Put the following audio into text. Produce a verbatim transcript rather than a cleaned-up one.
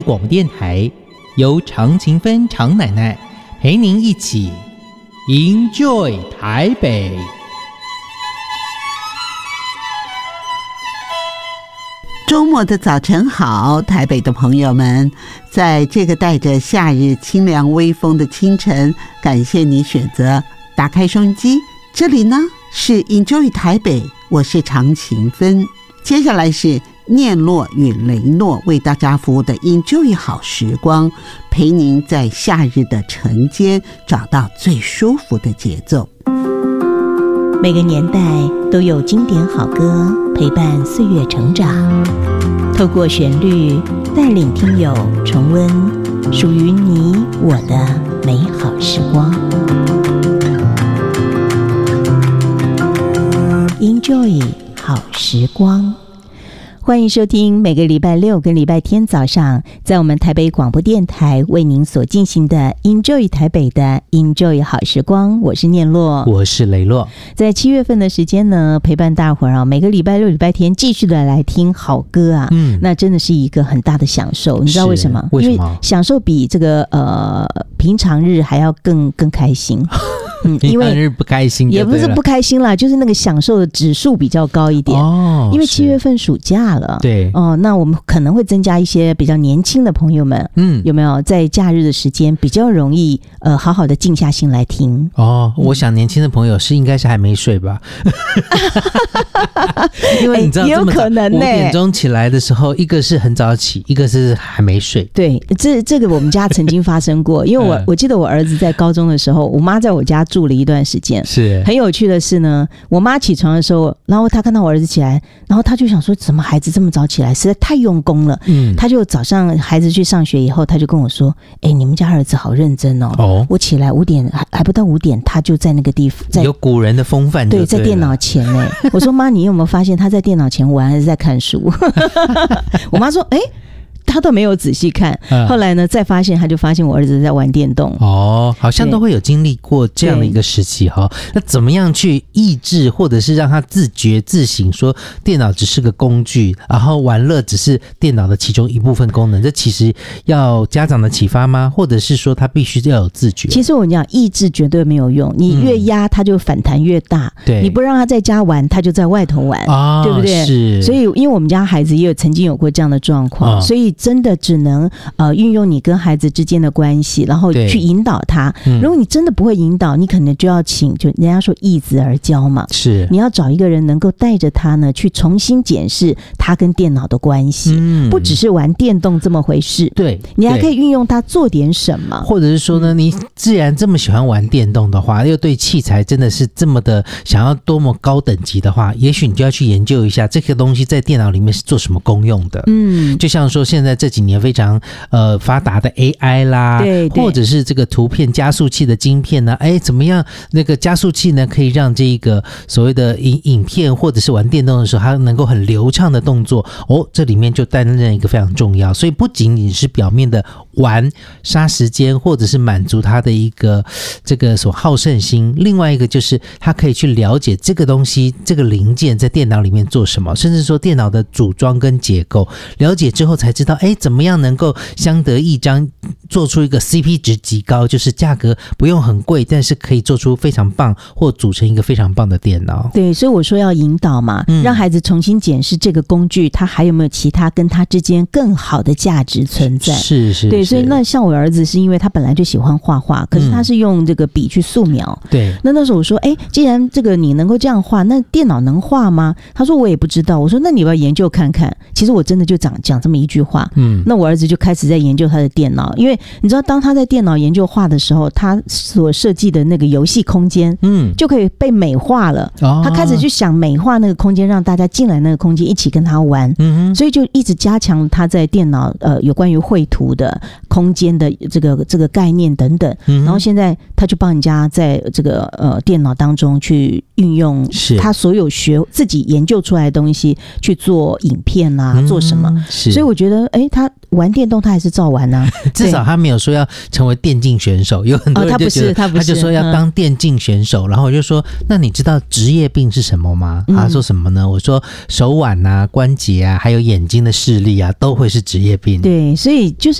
广播电台由常勤芬常奶奶陪您一起 Enjoy 台北。 周末的早晨好，台北的朋友们，在这个带着夏日清凉微风的清晨，感谢你选择打开收音机。这里呢是 Enjoy 台北，我是常勤芬。接下来是念洛与雷诺为大家服务的 Enjoy 好时光，陪您在夏日的晨间找到最舒服的节奏。 每个年代都有经典好歌陪伴岁月成长，透过旋律带领听友重温属于你我的美好时光。 Enjoy 好时光，欢迎收听每个礼拜六跟礼拜天早上在我们台北广播电台为您所进行的 Enjoy 台北的 Enjoy 好时光。我是念洛， 我是雷洛。 在七月份的时间呢，陪伴大伙儿啊，每个礼拜六礼拜天继续的来听好歌啊，嗯，那真的是一个很大的享受。你知道为什么？ 为什么？ 因为享受比这个呃平常日还要更更开心。嗯，因为日不开心也不是不开心啦，就是那个享受的指数比较高一点哦。因为七月份暑假了， 对哦，那我们可能会增加一些比较年轻的朋友们，嗯，有没有在假日的时间比较容易呃好好的静下心来听哦？我想年轻的朋友是应该是还没睡吧，因为你知道、欸、 也有可能呢、欸。五点钟起来的时候，一个是很早起，一个是还没睡。 对，这这个我们家曾经发生过，因为我、嗯、我记得我儿子在高中的时候，我妈在我家住了一段时间， 是很有趣的是呢，我妈起床的时候，然后她看到我儿子起来，然后她就想说，怎么孩子这么早起来，实在太用功了。嗯，她就早上孩子去上学以后，她就跟我说：“哎、欸，你们家儿子好认真哦。哦，我起来五点还还不到五点，他就在那个地方，在有古人的风范就对了， 对，在电脑前呢。我说妈，你有没有发现他在电脑前玩还是在看书？我妈说：哎、欸。”他都没有仔细看、嗯、后来呢再发现他就发现我儿子在玩电动哦，好像都会有经历过这样的一个时期哈。那怎么样去抑制或者是让他自觉自省说电脑只是个工具，然后玩乐只是电脑的其中一部分功能，这其实要家长的启发吗？或者是说他必须要有自觉？ 其实我跟你讲，抑制绝对没有用，你越压他就反弹越大、嗯、对，你不让他在家玩他就在外头玩、哦、对不对？是。所以因为我们家孩子也有曾经有过这样的状况、哦、所以真的只能呃运用你跟孩子之间的关系，然后去引导他、嗯、如果你真的不会引导，你可能就要请，就人家说易子而教嘛，是你要找一个人能够带着他呢去重新检视他跟电脑的关系、嗯、不只是玩电动这么回事，对，你还可以运用他做点什么， 或者是说呢、嗯、你既然这么喜欢玩电动的话，又对器材真的是这么的想要多么高等级的话，也许你就要去研究一下这个东西在电脑里面是做什么功用的。嗯，就像说现在这几年非常呃发达的 A I 啦，对对，或者是这个图片加速器的晶片呢，哎，怎么样那个加速器呢可以让这个所谓的影影片或者是玩电动的时候它能够很流畅的动作哦，这里面就担任一个非常重要，所以不仅仅是表面的玩杀时间或者是满足他的一个这个所好胜心，另外一个就是他可以去了解这个东西这个零件在电脑里面做什么，甚至说电脑的组装跟结构，了解之后才知道哎，怎么样能够相得益彰，做出一个 C P 值极高，就是价格不用很贵，但是可以做出非常棒或组成一个非常棒的电脑。 对，所以我说要引导嘛、嗯、让孩子重新检视这个工具它还有没有其他跟它之间更好的价值存在。 是是， 对，所以那像我儿子是因为他本来就喜欢画画，可是他是用这个笔去素描、嗯、对，那那时候我说哎，既然这个你能够这样画，那电脑能画吗？他说我也不知道。我说那你要不要研究看看？其实我真的就讲讲这么一句话，嗯，那我儿子就开始在研究他的电脑，因为你知道当他在电脑研究画的时候，他所设计的那个游戏空间嗯，就可以被美化了、哦、他开始去想美化那个空间，让大家进来那个空间一起跟他玩、嗯、所以就一直加强他在电脑呃有关于绘图的空间的这个这个概念等等、嗯、然后现在他就帮人家在这个呃电脑当中去运用他所有学自己研究出来的东西去做影片啊、嗯、做什么，所以我觉得哎，他玩电动他还是照玩啊， 至少他没有说要成为电竞选手。有很多人就觉得、 哦、他不是，他不是， 他就说要当电竞选手，嗯、然后我就说，那你知道职业病是什么吗？他说什么呢？我说手腕啊、关节啊，还有眼睛的视力啊，都会是职业病。 对，所以就是。